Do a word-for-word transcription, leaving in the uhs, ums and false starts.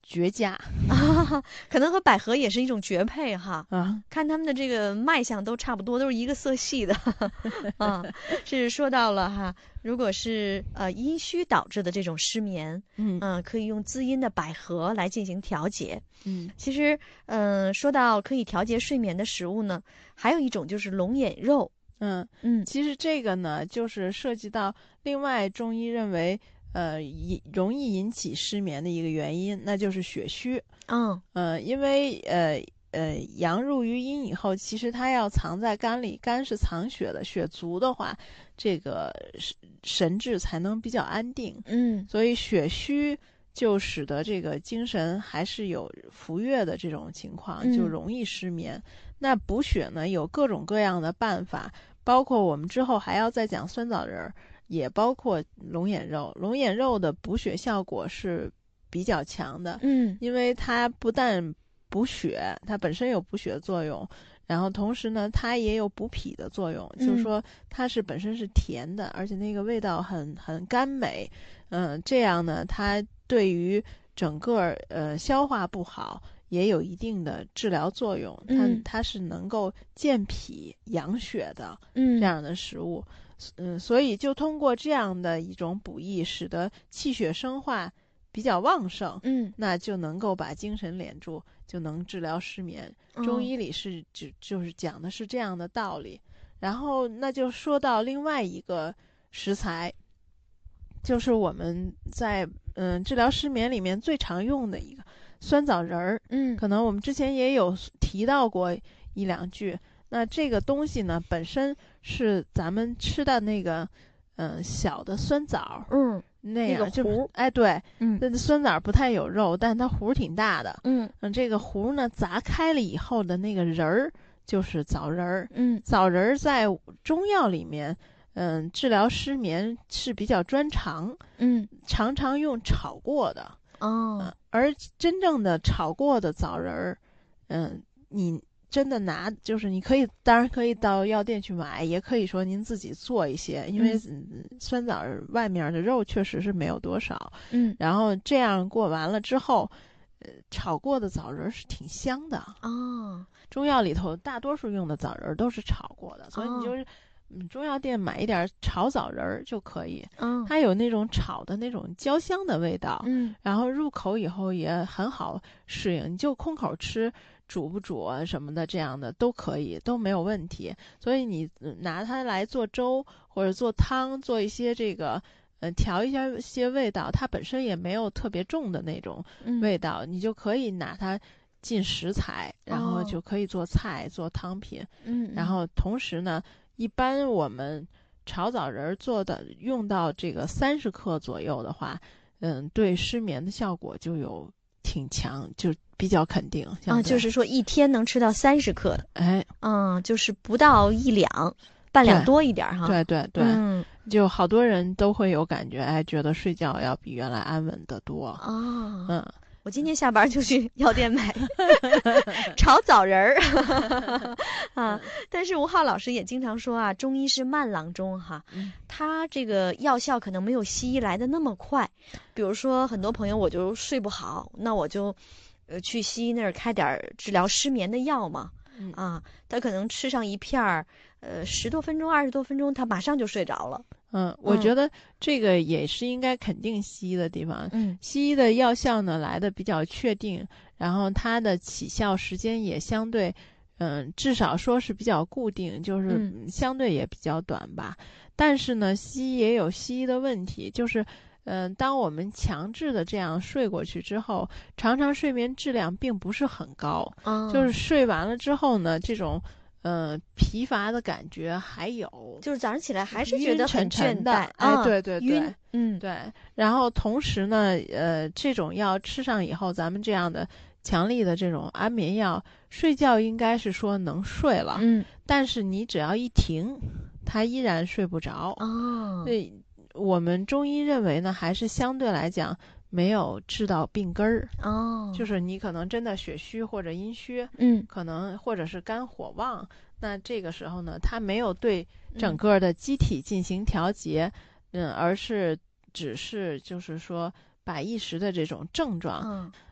绝佳啊，可能和百合也是一种绝配哈。 啊。 看他们的这个卖相都差不多，都是一个色系的。啊，是说到了哈，如果是呃阴虚导致的这种失眠， 嗯嗯、可以用滋阴的百合来进行调节。 嗯其实，嗯、说到可以调节睡眠的食物呢，还有一种就是龙眼肉。 嗯， 嗯其实这个呢，就是涉及到另外中医认为，呃，引容易引起失眠的一个原因，那就是血虚。 嗯呃，因为呃呃，阳入于阴以后，其实它要藏在肝里，肝是藏血的，血足的话，这个神神志才能比较安定。 嗯所以血虚就使得这个精神还是有浮跃的这种情况， 嗯就容易失眠。那补血呢，有各种各样的办法，包括我们之后还要再讲酸枣仁儿，也包括龙眼肉。龙眼肉的补血效果是比较强的， 嗯因为它不但补血，它本身有补血作用，然后同时呢，它也有补脾的作用， 嗯就是说它是本身是甜的，而且那个味道很很甘美。嗯，这样呢，它对于整个呃消化不好也有一定的治疗作用，它嗯它是能够健脾养血的嗯这样的食物。嗯，所以就通过这样的一种补益，使得气血生化比较旺盛， 嗯， 那就能够把精神敛住，就能治疗失眠。中医里是就就是讲的是这样的道理。然后那就说到另外一个食材，就是我们在嗯治疗失眠里面最常用的一个酸枣仁儿。 嗯可能我们之前也有提到过一两句。那这个东西呢，本身是咱们吃的那个嗯小的酸枣， 嗯那样就那个核哎对， 嗯那酸枣不太有肉，但它核挺大的。 嗯嗯，这个核呢砸开了以后的那个仁儿就是枣仁儿。 嗯枣仁儿在中药里面，嗯，治疗失眠是比较专长， 嗯常常用炒过的。 哦嗯，而真正的炒过的枣仁儿，嗯，你真的拿就是你可以，当然可以到药店去买，也可以说您自己做一些，因为、嗯、酸枣外面的肉确实是没有多少。 嗯然后这样过完了之后，呃，炒过的枣仁是挺香的。 哦中药里头大多数用的枣仁都是炒过的，所以你就是、 哦嗯，中药店买一点炒枣仁就可以。 嗯它有那种炒的那种焦香的味道， 嗯然后入口以后也很好适应，你就空口吃，煮不煮啊什么的，这样的都可以，都没有问题。所以你拿它来做粥或者做汤，做一些这个呃调一下些味道，它本身也没有特别重的那种味道， 嗯你就可以拿它进食材，然后就可以做菜、做汤品。 嗯然后同时呢，一般我们炒枣仁做的用到这个三十克左右的话，嗯，对失眠的效果就有挺强，就比较肯定。 啊，就是说一天能吃到三十克的， 哎， 嗯，就是不到一两，半两多一点哈。 对对对， 嗯， 就好多人都会有感觉，哎，觉得睡觉要比原来安稳得多。 哦， 嗯， 我今天下班就去药店买炒枣仁儿啊。但是吴浩老师也经常说啊，中医是慢郎中哈， 嗯他这个药效可能没有西医来的那么快。比如说，很多朋友我就睡不好，那我就呃去西医那儿开点治疗失眠的药嘛。 嗯啊，他可能吃上一片儿，呃，十多分钟、二十多分钟，他马上就睡着了。 嗯，我觉得这个也是应该肯定西医的地方。 嗯， 西医的药效呢来的比较确定，然后它的起效时间也相对，嗯，至少说是比较固定，就是相对也比较短吧。嗯、但是呢，西医也有西医的问题，就是，嗯、呃，当我们强制的这样睡过去之后，常常睡眠质量并不是很高， 哦、 就是睡完了之后呢，这种。呃，疲乏的感觉还有， 就是早上起来还是觉得很倦怠， 哎， 啊、 对对对， 嗯， 对。然后同时呢，呃，这种药吃上以后，咱们这样的强力的这种安眠药，睡觉应该是说能睡了， 嗯， 但是你只要一停，它依然睡不着。 哦， 对，我们中医认为呢，还是相对来讲。没有治到病根儿哦， 就是你可能真的血虚或者阴虚， 嗯， 可能或者是肝火旺，那这个时候呢，它没有对整个的机体进行调节，嗯，嗯而是只是就是说把一时的这种症状， 嗯